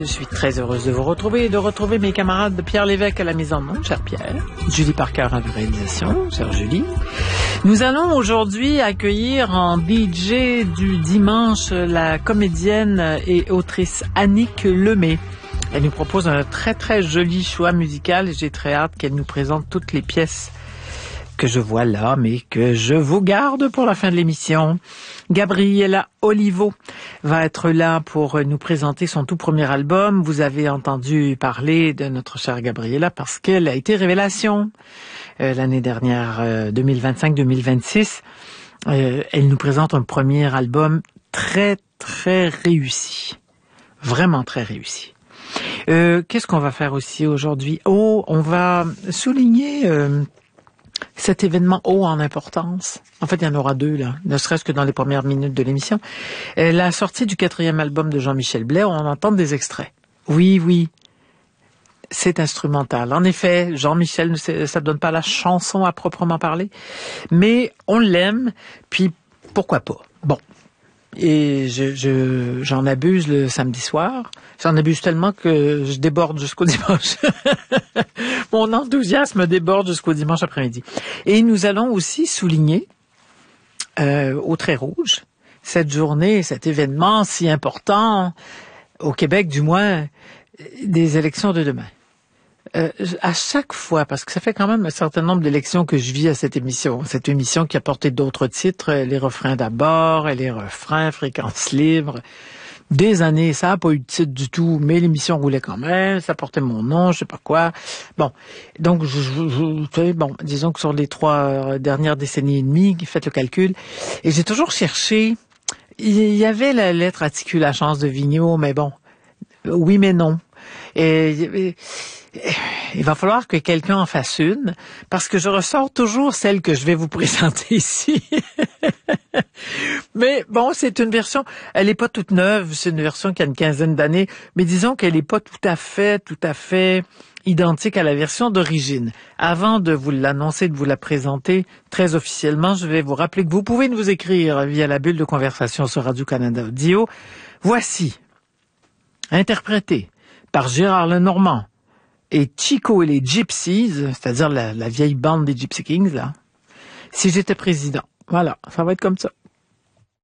Je suis très heureuse de vous retrouver et de retrouver mes camarades de Pierre Lévesque à la mise en onde, cher Pierre. Julie Parker à la réalisation, chère Julie. Nous allons aujourd'hui accueillir en DJ du dimanche la comédienne et autrice Annick Lemay. Elle nous propose un très très joli choix musical et j'ai très hâte qu'elle nous présente toutes les pièces que je vois là, mais que je vous garde pour la fin de l'émission. Gabriella Olivo va être là pour nous présenter son tout premier album. Vous avez entendu parler de notre chère Gabriella parce qu'elle a été révélation l'année dernière, 2025-2026. Elle nous présente un premier album très, très réussi. Vraiment très réussi. Qu'est-ce qu'on va faire aussi aujourd'hui? On va souligner cet événement haut en importance. En fait, il y en aura deux, là, ne serait-ce que dans les premières minutes de l'émission. La sortie du 4e album de Jean-Michel Blais, on entend des extraits. Oui, c'est instrumental. En effet, Jean-Michel, ça ne donne pas la chanson à proprement parler, mais on l'aime, puis pourquoi pas. Bon. Et j'en abuse le samedi soir. J'en abuse tellement que je déborde jusqu'au dimanche. Mon enthousiasme déborde jusqu'au dimanche après-midi. Et nous allons aussi souligner au trait rouge cette journée, cet événement si important au Québec, du moins, des élections de demain. À chaque fois, parce que ça fait quand même un certain nombre d'élections que je vis à cette émission qui a porté d'autres titres, les refrains d'abord, et les refrains, fréquence libre. Des années, ça n'a pas eu de titre du tout, mais l'émission roulait quand même, ça portait mon nom, je sais pas quoi. Bon, donc, disons que sur les 3 dernières décennies et demie, faites le calcul, et j'ai toujours cherché, il y avait la lettre Atticus La Chance de Vigneault, mais bon, oui mais non. Et il va falloir que quelqu'un en fasse une, parce que je ressors toujours celle que je vais vous présenter ici. Mais bon, c'est une version, elle est pas toute neuve, c'est une version qui a une quinzaine d'années, mais disons qu'elle est pas tout à fait identique à la version d'origine. Avant de vous l'annoncer, de vous la présenter très officiellement, je vais vous rappeler que vous pouvez nous écrire via la bulle de conversation sur Radio-Canada Audio. Voici, interprété par Gérard Lenormand et Chico et les Gypsies, c'est-à-dire la vieille bande des Gypsy Kings, là. Si j'étais président. Voilà, ça va être comme ça.